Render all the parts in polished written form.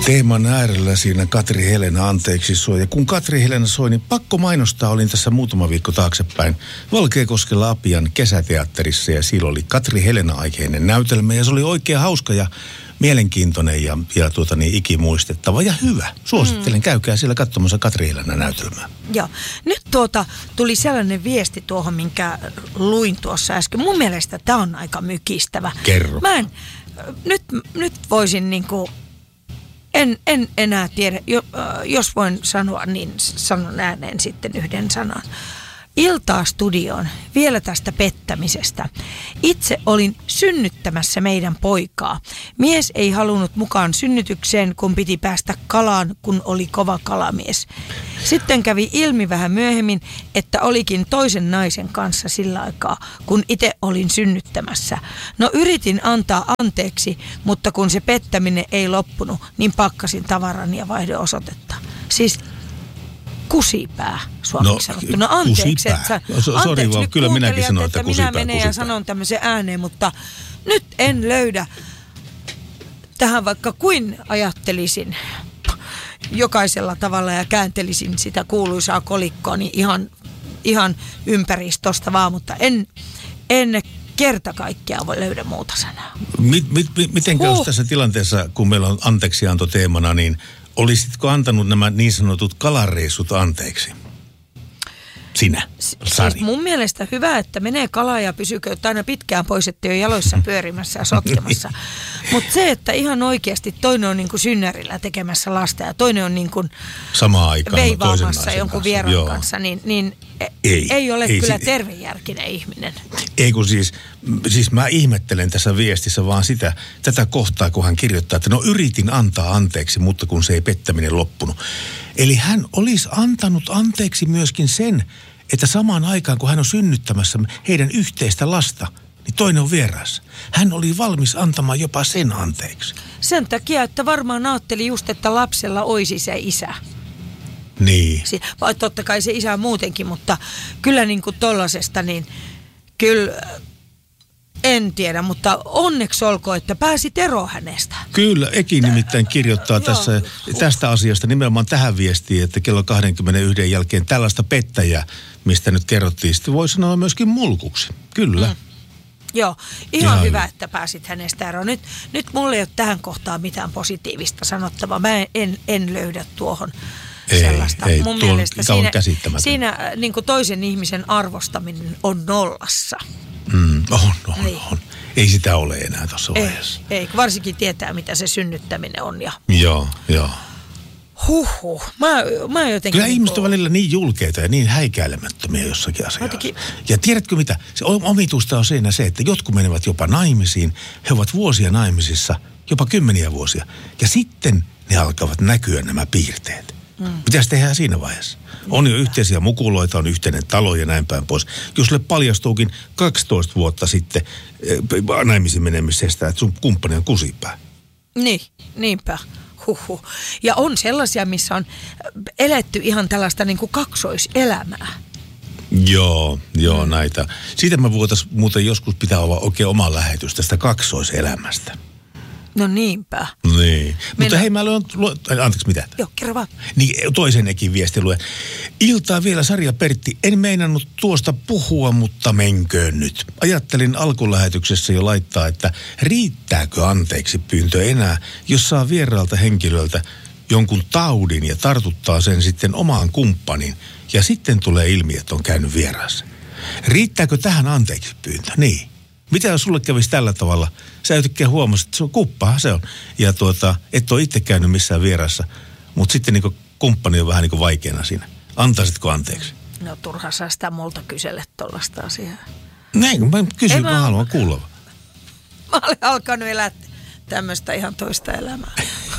Teeman äärellä siinä Katri Helena anteeksi soi. Ja kun Katri Helena soi, niin pakko mainostaa, olin tässä muutama viikko taaksepäin Valkeakoskella Apian kesäteatterissa ja silloin oli Katri Helena-aiheinen näytelmä ja se oli oikein hauska ja mielenkiintoinen ja ikimuistettava ja hyvä. Suosittelen, käykää siellä katsomassa Katri Helena näytelmää. Joo. Nyt tuli sellainen viesti tuohon, minkä luin tuossa äsken. Mun mielestä tämä on aika mykistävä. Kerro. Nyt voisin niinku, en enää tiedä, jos voin sanoa, niin sanon ääneen sitten yhden sanan. Iltaa studioon vielä tästä pettämisestä. Itse olin synnyttämässä meidän poikaa. Mies ei halunnut mukaan synnytykseen, kun piti päästä kalaan, kun oli kova kalamies. Sitten kävi ilmi vähän myöhemmin, että olikin toisen naisen kanssa sillä aikaa, kun itse olin synnyttämässä. No yritin antaa anteeksi, mutta kun se pettäminen ei loppunut, niin pakkasin tavarani ja vaihdoin osoitetta. Siis kusipää, suomeksi sanottuna. No anteeksi, Sori vaan, kyllä minäkin sanoin, että kusipää. Minä menen ja sanon tämmöisen ääneen, mutta nyt en löydä tähän vaikka kuin ajattelisin jokaisella tavalla ja kääntelisin sitä kuuluisaa kolikkoa, niin ihan ympäristöstä vaan, mutta en kerta kaikkiaan voi löydä muuta sanaa. Miten jos tässä tilanteessa, kun meillä on anteeksianto teemana, niin olisitko antanut nämä niin sanotut kalareissut anteeksi? Sinä, Sari. Siis mun mielestä hyvä, että menee kalaa ja pysykö aina pitkään pois, ettei ole jaloissa pyörimässä ja sotkemassa. Mutta se, että ihan oikeasti toinen on niin kuin synnärillä tekemässä lasta ja toinen on niin kuin samaan aikaan veivaamassa jonkun vieraan kanssa, niin ei ole kyllä tervejärkinen ihminen. Ei kun siis mä ihmettelen tässä viestissä vaan tätä kohtaa, kun hän kirjoittaa, että no yritin antaa anteeksi, mutta kun se ei pettäminen loppunut. Eli hän olisi antanut anteeksi myöskin sen, että samaan aikaan, kun hän on synnyttämässä heidän yhteistä lasta, niin toinen on vieraassa. Hän oli valmis antamaan jopa sen anteeksi. Sen takia, että varmaan ajatteli just, että lapsella olisi se isä. Niin. Vai totta kai se isä muutenkin, mutta kyllä niin kuin tollasesta, niin kyllä en tiedä, mutta onneksi olkoon, että pääsit eroon hänestä. Kyllä, Eki nimittäin kirjoittaa tästä asiasta nimenomaan tähän viestiin, että kello 21 jälkeen tällaista pettäjää, mistä nyt kerrottiin, sitten voi sanoa myöskin mulkuksi. Kyllä. Joo, ihan hyvä, että pääsit hänestä eroon. Nyt mulla ei ole tähän kohtaan mitään positiivista sanottavaa. Mä en löydä tuohon sellaista. Ei, mun mielestä siinä niin kuin toisen ihmisen arvostaminen on nollassa. On. Ei sitä ole enää tuossa vaiheessa. Ei, varsinkin tietää, mitä se synnyttäminen on. Joo. Mä jotenkin... Kyllä ihmiset on välillä niin julkeita ja niin häikäilemättömiä jossakin asiassa. Ja tiedätkö mitä? Se omituista on siinä se, että jotkut menevät jopa naimisiin. He ovat vuosia naimisissa, jopa 10 vuosia. Ja sitten ne alkavat näkyä nämä piirteet. Mitäs tehdään siinä vaiheessa? On jo yhteisiä mukuloita, on yhteinen talo ja näin päin pois. Jos sulle paljastuukin 12 vuotta sitten naimisiin menemisestä, että sun kumppani on kusipää. Niinpä. Ja on sellaisia, missä on eletty ihan tällaista niin kuin kaksoiselämää. Joo, näitä. Siitä mä voitaisiin muuten joskus pitää olla oikein oma lähetys tästä kaksoiselämästä. No niinpä. Niin. Mutta hei, mä luen, anteeksi mitä? Joo, kerro vaan. Niin, toisen Ekin viesti luen. Iltaa vielä, Sari ja Pertti. En meinannut tuosta puhua, mutta menköön nyt. Ajattelin alkulähetyksessä jo laittaa, että riittääkö anteeksi pyyntö enää, jos saa vieraalta henkilöltä jonkun taudin ja tartuttaa sen sitten omaan kumppaniin. Ja sitten tulee ilmi, että on käynyt vieraassa. Riittääkö tähän anteeksi pyyntö? Niin. Mitä jos sulle kävisi tällä tavalla? Sä yhtäkkiä huomasit, että se on kuppahan se on. Ja et ole itse käynyt missään vierassa, mutta sitten niin kumppani on vähän niin vaikeana siinä. Antaisitko anteeksi? No turha sä sitä multa kyselle tollaista asiaa. Näin, mä kysyn, mä haluan kuulla. Mä olen alkanut elää tämmöistä ihan toista elämää.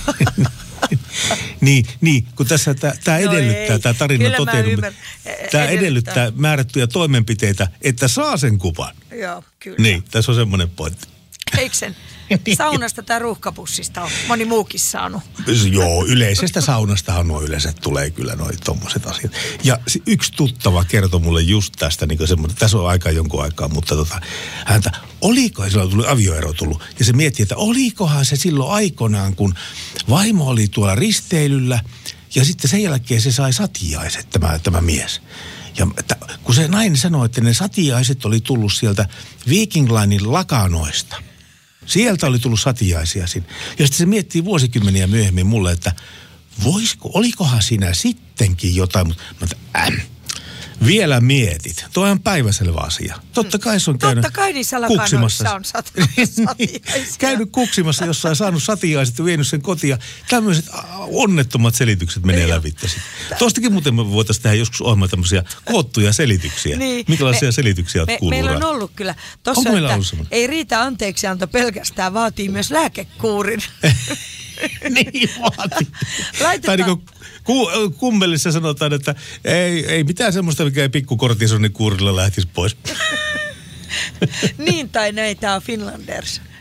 Niin, kun tässä tämä edellyttää, tämä tarina toteutuminen. Tämä edellyttää määrättyjä toimenpiteitä, että saa sen kuvan. Joo, kyllä. Niin, tässä on semmoinen pointti. Eikö sen? Saunasta tai ruuhkapussista on moni muukin saanut. Joo, yleisestä saunastahan nuo yleensä tulee kyllä noi tommoset asiat. Ja yksi tuttava kertoi mulle just tästä, niin kuin semmoinen, tässä on aika jonkun aikaa, mutta häntä, olikohan silloin tuli avioero tullut, ja se mietti, että olikohan se silloin aikoinaan, kun vaimo oli tuolla risteilyllä, ja sitten sen jälkeen se sai satiaiset, tämä mies. Ja kun se nainen sanoi, että ne satiaiset oli tullut sieltä Viking Linen lakanoista. Sieltä oli tullut satiaisia sinne. Ja sitten se miettii vuosikymmeniä myöhemmin mulle, että olikohan siinä sittenkin jotain, mutta vielä mietit. Tuo on päiväselvä asia. Totta kai se on käynyt niissä lakanoissa on satiaisia. Käynyt kuksimassa jossain, saanut satiaiset ja vienyt sen kotiin. Tämmöiset onnettomat selitykset menee lävitse. Tuostakin muuten me voitaisiin tehdä joskus ohjelma tämmöisiä koottuja selityksiä. Niin. Minkälaisia selityksiä olet kuullut? Meillä on ollut kyllä. Tossa, että ei riitä anteeksianto pelkästään, vaatii myös lääkekuurin. Niin vaatii. Tai niin kuin kummellissa sanotaan, että ei mitään semmoista, mikä ei pikkukortisonikuurilla lähtisi pois. Niin, tai näitä on Finlanders.